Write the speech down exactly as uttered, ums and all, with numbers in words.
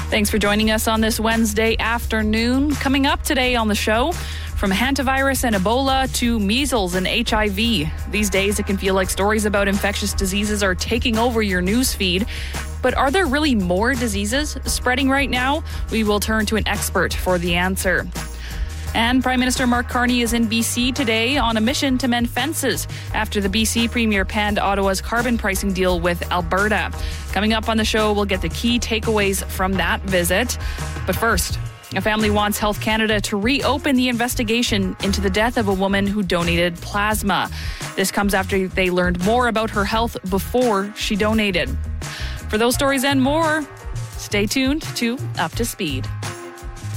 Thanks for joining us on this Wednesday afternoon. Coming up today on the show, from hantavirus and Ebola to measles and H I V. These days, it can feel like stories about infectious diseases are taking over your news feed. But are there really more diseases spreading right now? We will turn to an expert for the answer. And Prime Minister Mark Carney is in B C today on a mission to mend fences after the B C Premier panned Ottawa's carbon pricing deal with Alberta. Coming up on the show, we'll get the key takeaways from that visit. But first, a family wants Health Canada to reopen the investigation into the death of a woman who donated plasma. This comes after they learned more about her health before she donated. For those stories and more, stay tuned to Up to Speed.